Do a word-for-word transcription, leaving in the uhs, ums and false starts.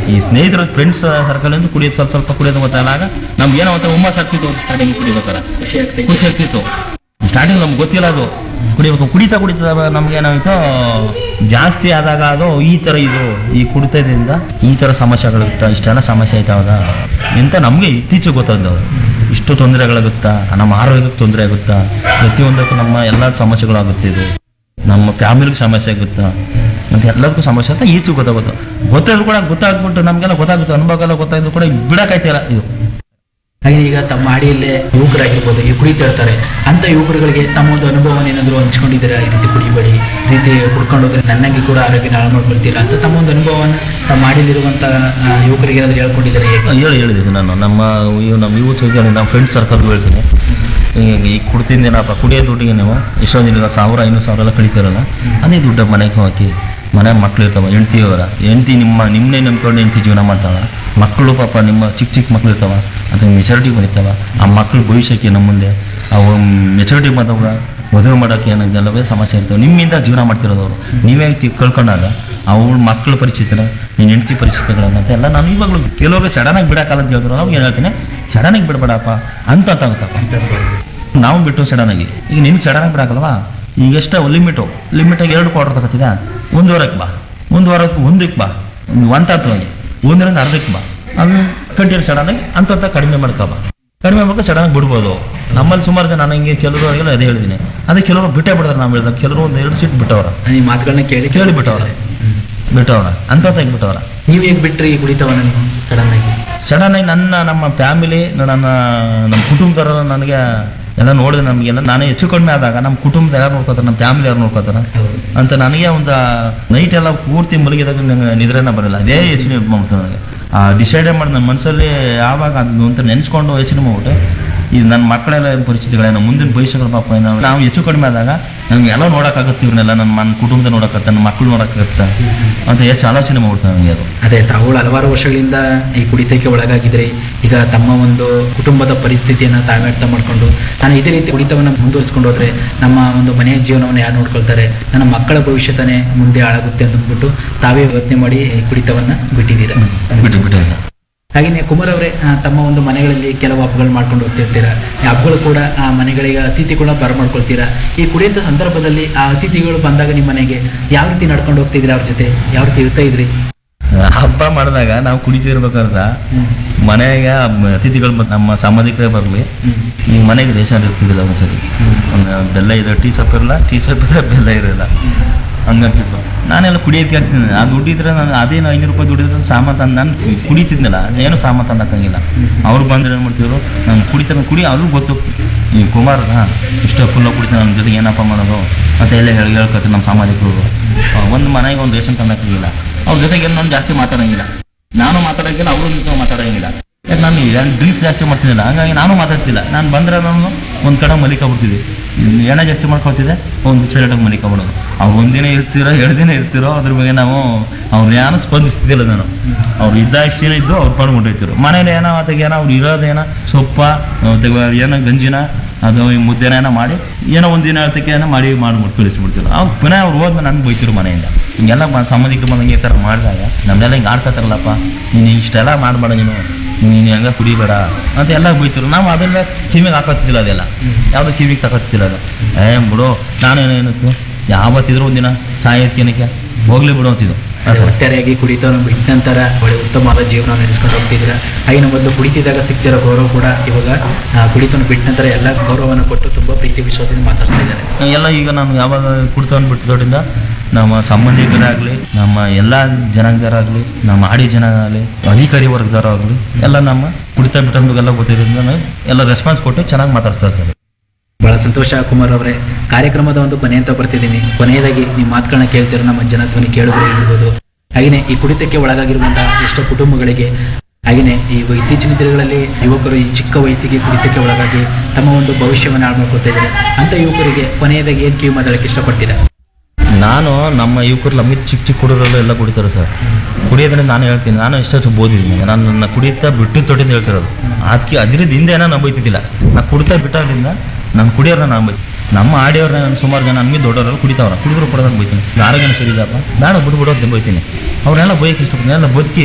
ಈ ಸ್ನೇಹಿತರ ಫ್ರೆಂಡ್ಸ್ ಸರ್ಕಲಿಂದ ಕುಡಿಯೋದು ಸ್ವಲ್ಪ ಸ್ವಲ್ಪ ಕುಡಿಯೋದು ಗೊತ್ತಾಗ ನಮ್ಗೆ ಏನೋ ಒಂದು ಹುಮ್ಮಸ್ ಆಗ್ತಿತ್ತು ಸ್ಟಾರ್ಟಿಂಗ್ ಕುಡಿಬೇಕಾರೆ ಖುಷಿ ಆಗ್ತೈತೆ. ಖುಷಿ ಆಗ್ತಿತ್ತು. ಸ್ಟಾರ್ಟಿಂಗ್ ನಮ್ಗೆ ಗೊತ್ತಿಲ್ಲ ಅದು ಕುಡಿಬೇಕು ಕುಡಿತಾ ಕುಡಿತಾ ನಮ್ಗೆ ಏನಾಯ್ತು ಜಾಸ್ತಿ ಆದಾಗ ಅದು ಈ ಥರ ಇದು ಈ ಕುಡಿತದಿಂದ ಈ ಥರ ಸಮಸ್ಯೆಗಳಿಗುತ್ತಾ ಇಷ್ಟೆಲ್ಲ ಸಮಸ್ಯೆ ಆಯ್ತಾವಾಗ ಅಂತ ನಮಗೆ ಇತ್ತೀಚೆಗೆ ಗೊತ್ತಾದವು. ಇಷ್ಟು ತೊಂದರೆಗಳಾಗುತ್ತಾ ನಮ್ಮ ಆರೋಗ್ಯಕ್ಕೆ ತೊಂದರೆ ಆಗುತ್ತಾ ಪ್ರತಿಯೊಂದಕ್ಕೂ ನಮ್ಮ ಎಲ್ಲ ಸಮಸ್ಯೆಗಳಾಗುತ್ತೆ. ಇದು ನಮ್ಮ ಫ್ಯಾಮಿಲಿಗೆ ಸಮಸ್ಯೆ ಆಗುತ್ತಾ ಮತ್ತು ಎಲ್ಲದಕ್ಕೂ ಸಮಸ್ಯೆ ಅಂತ ಈಚೆಗೆ ಗೊತ್ತಾಗುತ್ತೆ. ಗೊತ್ತಾದ್ರು ಕೂಡ ಗೊತ್ತಾಗ್ಬಿಟ್ಟು ನಮಗೆಲ್ಲ ಗೊತ್ತಾಗುತ್ತೆ, ಅನುಭವ ಎಲ್ಲ ಗೊತ್ತಾದ್ರು ಕೂಡ ಬಿಡೋಕ್ಕಾಯ್ತಿಲ್ಲ ಇದು. ಹಾಗೆ ಈಗ ತಮ್ಮ ಹಾಡಿಯಲ್ಲೇ ಯುವಕರಾಗಿರ್ಬೋದು ಈ ಕುಡಿತಾ ಇರ್ತಾರೆ ಅಂತ ಯುವಕರುಗಳಿಗೆ ತಮ್ಮ ಒಂದು ಅನುಭವನ ಏನಾದರೂ ಹಂಚ್ಕೊಂಡಿದ್ದೀರಾ? ಈ ರೀತಿ ಕುಡಿಬೇಡಿ, ಈ ರೀತಿ ಕುಡ್ಕೊಂಡು ಹೋದ್ರೆ ನನ್ನಂಗೆ ಕೂಡ ಆರೋಗ್ಯ ಹಾಳು ಮಾಡ್ಕೊಳ್ತೀರಾ ಅಂತ ತಮ್ಮ ಒಂದು ಅನುಭವನ ತಮ್ಮ ಹಾಡಿಯಲ್ಲಿರುವಂಥ ಯುವಕರಿಗೆ ಏನಾದರೂ ಹೇಳ್ಕೊಂಡಿದ್ದಾರೆ? ಹೇಳಿ ಹೇಳಿದೆ ಸರ್ ನಾನು ನಮ್ಮ ಇವು ನಮ್ಮ ಯೂತ್ಗೆ ನಮ್ಮ ಫ್ರೆಂಡ್ಸ್ ಸರ್ಕಲ್ಗೂ ಹೇಳ್ತೀನಿ. ಈಗ ಈಗ ಕುಡ್ತಿದ್ದೇನಪ್ಪ ಕುಡಿಯೋ ದುಡ್ಡಿಗೆ ನೀವು ಎಷ್ಟೊಂದಿಲ್ಲ ಸಾವಿರ ಐನೂರು ಸಾವಿರ ಎಲ್ಲ ಕಳೀತಾರಲ್ಲ, ಅದೇ ದುಡ್ಡು ಮನೆಗೆ ಹಾಕಿ ಮನೆ ಮಕ್ಳು ಇರ್ತಾವ, ಹೆಂಡ್ತಿ ಅವರ ಹೆಂಡ್ತಿ ನಿಮ್ಮ ನಿಮ್ಮನ್ನೇ ನಂಬ್ಕೊಂಡು ಹೆಂಡ್ತಿ ಜೀವನ ಮಾಡ್ತಾವ, ಮಕ್ಕಳು ಪಾಪ ನಿಮ್ಮ ಚಿಕ್ಕ ಚಿಕ್ಕ ಮಕ್ಳು ಇರ್ತಾವ ಅಥವಾ ಮೆಚುರಿಟಿ ಬಂದಿರ್ತಾವ. ಆ ಮಕ್ಳು ಭವಿಷ್ಯಕ್ಕೆ ನಮ್ಮ ಮುಂದೆ ಅವು ಮೆಚುರಿಟಿ ಬಂದವಾಗ ಮದುವೆ ಮಾಡೋಕ್ಕೆ ಏನಾಗಲ್ಲವೇ ಸಮಸ್ಯೆ ಇರ್ತವೆ. ನಿಮ್ಮಿಂದ ಜೀವನ ಮಾಡ್ತಿರೋದವರು ನೀವೇ ತಿಳ್ಕೊಂಡಾಗ ಅವ್ರ ಮಕ್ಕಳ ಪರಿಚಿತರ ನೀನು ಹೆಂಡ್ತಿ ಪರಿಚಿತಗಳನ್ನಂತ ಎಲ್ಲ ನಾನು ಇವಾಗಲೂ ಕೆಲವರು ಸಡನ್ನಾಗಿ ಬಿಡೋಕ್ಕಲ್ಲ ಅಂತ ಹೇಳಿದ್ರು. ನಾವು ಏನು ಹೇಳ್ತೀನಿ, ಸಡನ್ನಾಗಿ ಬಿಡಬೇಡಪ್ಪ ಅಂತ ಅಂತಾಗುತ್ತಪ್ಪ. ನಾವು ಬಿಟ್ಟು ಸಡನ್ನಾಗಿ ಈಗ ನಿನ್ಗೆ ಸಡನ್ನಾಗಿ ಬಿಡೋಕ್ಕಲ್ವಾ, ಈಗ ಎಷ್ಟು ಲಿಮಿಟು ಲಿಮಿಟಾಗಿ ಎರಡು ಕ್ವಾರ್ಟರ್ ತಗೋತಿದ್ದ ಒಂದು ವಾರಕ್ಕೆ ಬಾ, ಒಂದು ವಾರಕ್ಕೆ ಒಂದಕ್ಕೆ ಬಾ, ಒಂದು ಒಂದು ತಾತ್ವಾಗಿ ಒಂದರಿಂದ ಅರ್ಧಕ್ಕೆ ಬಾ, ಅದು ಕಂಟಿನ್ಯೂ ಸಡನ್ನಾಗಿ ಅಂತ ಕಡಿಮೆ ಮಾಡ್ಕೊಬ ಕಡಿಮೆ ಮಾಡ್ಕೊ ಸಡನ್ನಾಗಿ ಬಿಡ್ಬೋದು. ನಮ್ಮಲ್ಲಿ ಸುಮಾರು ಜನ ನಾನು ಹಿಂಗೆ ಕೆಲವರು ಎಲ್ಲ ಅದೇ ಹೇಳಿದ್ದೀನಿ. ಅದೇ ಕೆಲವರು ಬಿಟ್ಟೇ ಬಿಡ್ತಾರೆ. ನಾವು ಹೇಳಿದಾಗ ಕೆಲವರು ಒಂದು ಎರಡು ಸೀಟ್ ಬಿಟ್ಟವ್ರ, ಈ ಮಾತುಗಳನ್ನ ಕೇಳಿ ಕೇಳಿ ಬಿಟ್ಟವ್ರ ಬಿಟ್ಟವ್ರ ಅಂತ ಬಿಟ್ಟವ್ರ. ನೀವು ಹೇಗೆ ಬಿಟ್ರಿ ಈ ಕುಡಿತವನ್ನ ನೀವು ಸಡನ್ ಆಗಿ? ಸಡನ್ನಾಗಿ ನನ್ನ ನಮ್ಮ ಫ್ಯಾಮಿಲಿ ನನ್ನ ನಮ್ಮ ಕುಟುಂಬದವರು ನನಗೆ ಎಲ್ಲ ನೋಡಿದ್ರೆ ನಮಗೆಲ್ಲ ನಾನೇ ಹೆಚ್ಚು ಕಡಿಮೆ ಆದಾಗ ನಮ್ಮ ಕುಟುಂಬದ ಯಾರು ನೋಡ್ಕೋತಾರೆ, ನಮ್ಮ ಫ್ಯಾಮಿಲಿ ಯಾರು ನೋಡ್ಕೋತಾರೆ ಅಂತ ನನಗೆ ಒಂದು ನೈಟ್ ಎಲ್ಲ ಪೂರ್ತಿ ಮಲಗಿದಾಗ ನಂಗೆ ನಿದ್ರೆನ ಬರಲ್ಲ. ಅದೇ ಯೋಚನೆ ಮಾಡ್ತಾರೆ ನನಗೆ. ಆ ಡಿಸೈಡ್ ಮಾಡಿ ನನ್ನ ಮನಸ್ಸಲ್ಲಿ ಯಾವಾಗ ಅದನ್ನು ಅಂತ ನೆನೆಸ್ಕೊಂಡು ಯೋಚನೆ ಮಾಡ್ಬಿಟ್ಟು ಇದು ನನ್ನ ಮಕ್ಕಳೆಲ್ಲ ಪರಿಸ್ಥಿತಿಗಳೇನೋ ಮುಂದಿನ ಭವಿಷ್ಯಗಳು ಪಾಪ ನಾವು ನಾವು ಹೆಚ್ಚು ಕಡಿಮೆ ಆದಾಗ ನಮ್ಗೆ ಎಲ್ಲ ನೋಡೋಕ್ಕಾಗುತ್ತೆ, ಇವ್ರನ್ನೆಲ್ಲ ನನ್ನ ನನ್ನ ಕುಟುಂಬದ ನೋಡೋಕ್ಕತ್ತೆ, ನನ್ನ ಮಕ್ಕಳು ನೋಡೋಕ್ಕಾಗತ್ತೆ ಅಂತ ಎಷ್ಟು ಆಲೋಚನೆ ಮಾಡ್ಬಿಡ್ತಾರೆ ನನಗೆ ಅದು. ಅದೇ ತಾವು ಹಲವಾರು ವರ್ಷಗಳಿಂದ ಈ ಕುಡಿತಕ್ಕೆ ಒಳಗಾಗಿದ್ರೆ ಈಗ ತಮ್ಮ ಒಂದು ಕುಟುಂಬದ ಪರಿಸ್ಥಿತಿಯನ್ನು ತಾವೇ ಅರ್ಥ ಮಾಡಿಕೊಂಡು ನಾನು ಇದೇ ರೀತಿ ಕುಡಿತವನ್ನು ಮುಂದುವರಿಸ್ಕೊಂಡು ಹೋದ್ರೆ ನಮ್ಮ ಒಂದು ಮನೆಯ ಜೀವನವನ್ನು ಯಾರು ನೋಡ್ಕೊಳ್ತಾರೆ, ನನ್ನ ಮಕ್ಕಳ ಭವಿಷ್ಯತನೇ ಮುಂದೆ ಹಾಳಾಗುತ್ತೆ ಅಂತ ಅಂದ್ಬಿಟ್ಟು ತಾವೇ ಯೋಚನೆ ಮಾಡಿ ಈ ಕುಡಿತವನ್ನು ಬಿಟ್ಟಿದ್ದೀರಾ? ಬಿಟ್ಟು ಬಿಟ್ಟಿಲ್ಲ. ಹಾಗೆಯೇ ಕುಮಾರ್ ಅವರೇ, ತಮ್ಮ ಒಂದು ಮನೆಗಳಲ್ಲಿ ಕೆಲವು ಹಬ್ಬಗಳು ಮಾಡ್ಕೊಂಡು ಹೋಗ್ತಿರ್ತೀರಾ, ಈ ಹಬ್ಬಗಳು ಕೂಡ ಆ ಮನೆಗಳಿಗೆ ಅತಿಥಿಗಳನ್ನ ಬರಮಾಡ್ಕೊಳ್ತೀರಾ. ಈ ಕುಡಿಯಂಥ ಸಂದರ್ಭದಲ್ಲಿ ಆ ಅತಿಥಿಗಳು ಬಂದಾಗ ನಿಮ್ಮ ಮನೆಗೆ ಯಾವ ರೀತಿ ನಡ್ಕೊಂಡು ಹೋಗ್ತಿದ್ರಿ, ಅವ್ರ ಜೊತೆ ಯಾವ ರೀತಿ ಇರ್ತಾ ಇದ್ರಿ? ಹಬ್ಬ ಮಾಡಿದಾಗ ನಾವು ಕುಡಿತಿರ್ಬೇಕಾದ್ರೆ ಮನೆಗೆ ಅತಿಥಿಗಳು ನಮ್ಮ ಸಂಬಂಧಿಕರೇ ಬರಲಿ, ಈಗ ಮನೆಗೆ ರೇಷನ್ ಇರ್ತಿದ್ದಿಲ್ಲ ಒಂದ್ಸರಿ, ಬೆಲ್ಲ ಇದೆ ಟೀ ಸೊಪ್ಪು ಇರಲ್ಲ, ಟೀ ಸೊಪ್ಪು ಇದ್ರೆ ಬೆಲ್ಲ ಇರಲ್ಲ, ಹಂಗಾಗ್ತಿತ್ತು. ನಾನೆಲ್ಲ ಕುಡಿಯೋದಕ್ಕೆ ಆಗ್ತೀನಿ. ಆ ದುಡ್ಡಿದ್ರೆ ನಾನು ಅದೇನು ಐನೂರು ರೂಪಾಯಿ ದುಡ್ಡಿದ್ರೆ ಸಾಮಾನು ತಂದು ನಾನು ಕುಡಿತಿದ್ನಲ್ಲ, ಏನು ಸಾಮಾನು ತಂದಾಕಂಗಿಲ್ಲ. ಅವ್ರು ಬಂದ್ರೆ ಏನು ಮಾಡ್ತಿದ್ರು, ನಾನು ಕುಡಿತಾನೆ ಕುಡಿ ಅವ್ರಿಗೂ ಗೊತ್ತು ಈ ಕುಮಾರ್ ಹಾಂ ಇಷ್ಟು ಫುಲ್ಲ ಕುಡಿತಾನೆ, ನಮ್ಮ ಜೊತೆಗೆ ಏನಪ್ಪ ಮಾಡೋದು ಮತ್ತು ಎಲ್ಲ ಹೇಳಿ ಹೇಳ್ಕೊತೀನಿ ನಮ್ಮ ಸಾಮಾಜಿಕರು. ಒಂದು ಮನೆಗೆ ಒಂದು ರೇಷನ್ ತಂದಾಕಂಗಿಲ್ಲ, ಅವ್ರ ಜೊತೆಗೆ ನಾನು ಜಾಸ್ತಿ ಮಾತಾಡೋಂಗಿಲ್ಲ, ನಾನು ಮಾತಾಡೋಂಗಿಲ್ಲ, ಅವರು ನಿಂತು ಮಾತಾಡೋಂಗಿಲ್ಲ. ಯಾಕೆ ನಾನು ಏನು ಡ್ರಿಂಕ್ಸ್ ಜಾಸ್ತಿ ಮಾಡ್ತಿದ್ದಿಲ್ಲ, ಹಂಗಾಗಿ ನಾನು ಮಾತಾಡ್ತಿಲ್ಲ. ನಾನು ಬಂದರೆ ನಾನು ಒಂದು ಕಡೆ ಮಲಿಕೊಬಿಡ್ತಿದ್ದೆ, ಎಣ್ಣೆ ಜಾಸ್ತಿ ಮಾಡ್ಕೊಳ್ತಿದ್ದೆ, ಒಂದು ಸೈಡಾಗಿ ಮಲಿಕೊಬಿಡೋದು. ಅವ್ರು ಒಂದಿನ ಇರ್ತಿರೋ ಎರಡು ದಿನ ಇರ್ತಿರೋ ಅದ್ರ ಬಗ್ಗೆ ನಾವು ಅವ್ರು ಏನೋ ಸ್ಪಂದಿಸ್ತಿದ್ದಿಲ್ಲ. ನಾನು ಅವ್ರು ಇದ್ದ ಇಷ್ಟು ದಿನ ಇದ್ದು ಅವ್ರು ಪಡ್ಕೊಂಡು ಹೊಂಟೋಯ್ತಿರು. ಮನೇಲಿ ಏನೋ ಅತ್ತಾಗ ಏನೋ ಅವ್ರು ಇರೋದೇನೋ ಸೊಪ್ಪ ಏನೋ ಗಂಜಿನ ಅದು ಈ ಮುದ್ದೆನ ಏನೋ ಮಾಡಿ ಏನೋ ಒಂದಿನ ಅರ್ಥಕ್ಕೆ ಏನೋ ಮಾಡಿ ಮಾಡ್ಬಿಟ್ಟು ಕಳಿಸ್ಬಿಡ್ತಿದ್ರು. ಅವ್ರು ಪುನಃ ಅವ್ರು ಹೋದ್ಮೇಲೆ ನನಗೆ ಬೈತಿರು ಮನೆಯಿಂದ. ಹಿಂಗೆಲ್ಲ ಸಂಬಂಧಿಕರು ಬಂದಂಗೆ ಈ ಥರ ಮಾಡಿದಾಗ ನಮ್ಮೆಲ್ಲ ಹಿಂಗೆ ಆಡ್ಕೊತಾರಲ್ಲಪ್ಪ, ನೀನು ಇಷ್ಟೆಲ್ಲ ಮಾಡಬೇಡ, ನೀನು ನೀನು ಹೆಂಗೆ ಕುಡಿಬೇಡ ಅಂತ ಎಲ್ಲ ಬೈತಿರು. ನಾವು ಅದೆಲ್ಲ ಕಿವಿಗೆ ಹಾಕೋತಿದ್ದಿಲ್ಲ, ಅದೆಲ್ಲ ಯಾವುದೋ ಕಿವಿಗೆ ತಗೋತಿದ್ದಿಲ್ಲ. ಅದು ಏ ಬಿಡು, ನಾನೇನೇನಿತ್ತು ಯಾವತ್ತಿದ್ರು ಒಂದಿನ ಸಾಯೋದಕ್ಕೇನಕ್ಕೆ ಹೋಗ್ಲಿ ಬಿಡು ಅಂತಿದ್ದು. ಒಟ್ಟಾರೆಯಾಗಿ ಕುಡಿತವನ್ನು ಬಿಟ್ಟ ನಂತರ ಒಳ್ಳೆ ಉತ್ತಮವಾದ ಜೀವನ ನಡೆಸ್ಕೊಂಡು ಹೋಗ್ತಿದ್ದೀರಾ. ಆಗಿನ ಮೊದಲು ಕುಡಿತಿದ್ದಾಗ ಸಿಗ್ತಿರೋ ಗೌರವ ಕೂಡ ಇವಾಗ ಕುಡಿತವನ್ನು ಬಿಟ್ಟ ನಂತರ ಎಲ್ಲ ಗೌರವವನ್ನು ಕೊಟ್ಟು ತುಂಬ ಪ್ರೀತಿ ವಿಶ್ವಾಸದಿಂದ ಮಾತಾಡ್ತಾ ಇದ್ದಾರೆ ಎಲ್ಲ. ಈಗ ನಾನು ಯಾವಾಗ ಕುಡಿತವನ್ನು ಬಿಟ್ಟಿದ್ದರಿಂದ ನಮ್ಮ ಸಂಬಂಧಿಕರಾಗಲಿ, ನಮ್ಮ ಎಲ್ಲ ಜನಾಂಗರಾಗಲಿ, ನಮ್ಮ ಆಡಿ ಜನ ಆಗಲಿ, ಅಧಿಕಾರಿ ವರ್ಗದವರಾಗಲಿ ಎಲ್ಲ ನಮ್ಮ ಕುಡಿತ ಬಿಟ್ಟಂಗೆಲ್ಲ ಗೊತ್ತಿರೋದ್ರಿಂದ ಎಲ್ಲ ರೆಸ್ಪಾನ್ಸ್ ಕೊಟ್ಟು ಚೆನ್ನಾಗಿ ಮಾತಾಡ್ತಾರೆ ಸರ್. ಬಹಳ ಸಂತೋಷ ಕುಮಾರ್ ಅವರೇ. ಕಾರ್ಯಕ್ರಮದ ಒಂದು ಕೊನೆ ಅಂತ ಬರ್ತಿದ್ದೀನಿ. ಕೊನೆಯದಾಗಿ ನಿಮ್ಮ ಮಾತುಗಳನ್ನ ಕೇಳ್ತಿರೋ ನಮ್ಮ ಜನಧ್ವನಿ ಕೇಳುಗರೆ ಇರ್ಬೋದು, ಹಾಗೆಯೇ ಈ ಕುಡಿತಕ್ಕೆ ಒಳಗಾಗಿರುವಂತಹ ಎಷ್ಟೋ ಕುಟುಂಬಗಳಿಗೆ, ಹಾಗೆಯೇ ಈ ಇತ್ತೀಚಿನ ದಿನಗಳಲ್ಲಿ ಯುವಕರು ಈ ಚಿಕ್ಕ ವಯಸ್ಸಿಗೆ ಕುಡಿತಕ್ಕೆ ಒಳಗಾಗಿ ತಮ್ಮ ಒಂದು ಭವಿಷ್ಯವನ್ನು ಹಾಳು ಮಾಡ್ಕೊಳ್ತಾ ಇದ್ದಾರೆ. ಅಂತ ಯುವಕರಿಗೆ ಕೊನೆಯದಾಗಿ ಏನು ಕಿವಿ ಮಾತಾಡೋಕ್ಕೆ ಇಷ್ಟಪಡ್ತೀರಾ? ನಾನು ನಮ್ಮ ಯುವಕರು ನಮಗೆ ಚಿಕ್ಕ ಚಿಕ್ಕ ಹುಡುಗರೆಲ್ಲ ಎಲ್ಲ ಕುಡಿತಾರೆ ಸರ್. ಕುಡಿಯೋದ್ರಿಂದ ನಾನು ಹೇಳ್ತೀನಿ, ನಾನು ಎಷ್ಟೊತ್ತು ಓದಿದ್ದೀನಿ, ನಾನು ನನ್ನ ಕುಡಿಯುತ್ತಾ ಬಿಟ್ಟು ತೊಟ್ಟಿಂದ ಹೇಳ್ತಿರೋದು. ಅದಕ್ಕೆ ಅದರಿಂದ ಹಿಂದೆ ಏನೋ ನಾನು ಬೈತಿದ್ದಿಲ್ಲ, ನಾನು ಕುಡಿತಾ ಬಿಟ್ಟೋದ್ರಿಂದ ನಾನು ಕುಡಿಯೋರನ್ನ ನಾನು ಬೈತೀನಿ. ನಮ್ಮ ಆಡಿಯೋರನ್ನ ನಾನು ಸುಮಾರು ಜನ ನಮಗೆ ದೊಡ್ಡವರೆಲ್ಲ ಕುಡಿತಾವ್ರ, ಕುಡಿದ್ರು ಕೊಡೋದಕ್ಕೆ ಬೈತೀನಿ. ಆರೋಗ್ಯನ ಸರಿ ಇಲ್ಲಪ್ಪ ಬೇಡ ಬಿಡ್ಬಿಡೋದು ಬೈತೀನಿ. ಅವ್ರನ್ನೆಲ್ಲ ಬೈಯಕ್ಕೆ ಇಷ್ಟಪಡ್ತೀನಿ. ಎಲ್ಲ ಬದುಕಿ